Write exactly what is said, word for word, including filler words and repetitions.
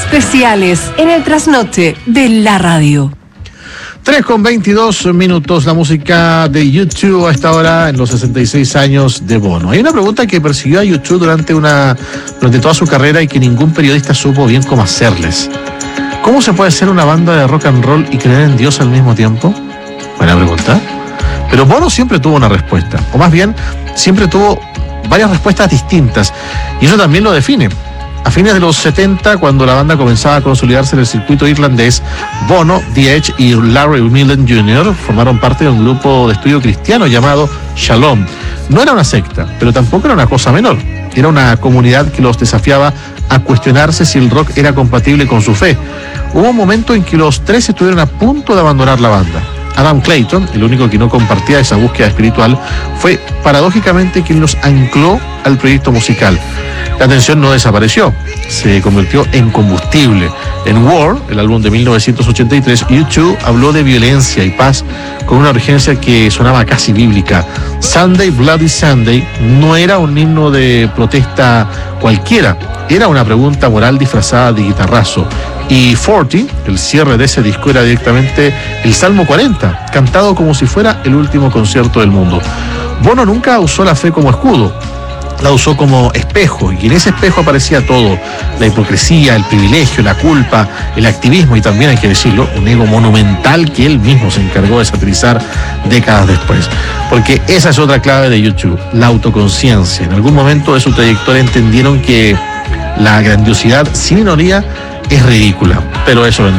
especiales en el trasnoche de la radio. tres con veintidós minutos, la música de U dos a esta hora en los sesenta y seis años de Bono. Hay una pregunta que persiguió a U dos durante, una, durante toda su carrera y que ningún periodista supo bien cómo hacerles. ¿Cómo se puede ser una banda de rock and roll y creer en Dios al mismo tiempo? Buena pregunta. Pero Bono siempre tuvo una respuesta, o más bien, siempre tuvo varias respuestas distintas, y eso también lo define. A fines de los setenta, cuando la banda comenzaba a consolidarse en el circuito irlandés, Bono, The Edge y Larry Mullen junior formaron parte de un grupo de estudio cristiano llamado Shalom. No era una secta, pero tampoco era una cosa menor. Era una comunidad que los desafiaba a cuestionarse si el rock era compatible con su fe. Hubo un momento en que los tres estuvieron a punto de abandonar la banda. Adam Clayton, el único que no compartía esa búsqueda espiritual, fue paradójicamente quien los ancló al proyecto musical. La tensión no desapareció, se convirtió en combustible. En War, el álbum de mil novecientos ochenta y tres, U dos habló de violencia y paz con una urgencia que sonaba casi bíblica. Sunday, Bloody Sunday no era un himno de protesta cualquiera, era una pregunta moral disfrazada de guitarrazo. Y cuarenta, el cierre de ese disco, era directamente el Salmo cuarenta, cantado como si fuera el último concierto del mundo. Bono nunca usó la fe como escudo, la usó como espejo, y en ese espejo aparecía todo: la hipocresía, el privilegio, la culpa, el activismo y también, hay que decirlo, un ego monumental que él mismo se encargó de satirizar décadas después. Porque esa es otra clave de U dos, la autoconciencia. En algún momento de su trayectoria entendieron que la grandiosidad sin ironía es ridícula, pero eso